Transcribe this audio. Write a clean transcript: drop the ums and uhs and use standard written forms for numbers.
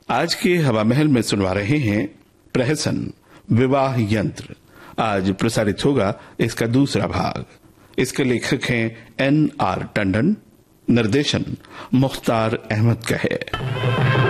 आज के हवा महल में सुनवा रहे हैं प्रहसन विवाह यंत्र। आज प्रसारित होगा इसका दूसरा भाग। इसके लेखक हैं N.R. टंडन, निर्देशन मुख्तार अहमद का है।